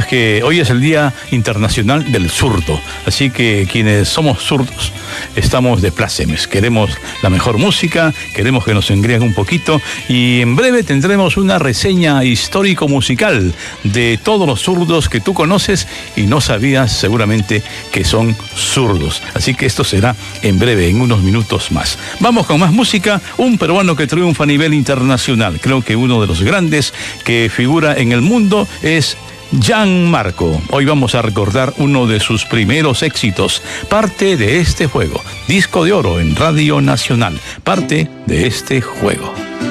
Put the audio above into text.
que hoy es el Día Internacional del Zurdo, así que quienes somos zurdos estamos de plácemes. Queremos la mejor música, queremos que nos engríen un poquito y en breve tendremos una reseña histórico-musical de todos los zurdos que tú conoces y no sabías seguramente que son zurdos. Así que esto será en breve, en unos minutos más. Vamos con más música, un peruano que triunfa a nivel internacional. Creo que uno de los grandes que figura en el mundo es Gianmarco. Hoy vamos a recordar uno de sus primeros éxitos, parte de este juego. Disco de oro en Radio Nacional, parte de este juego.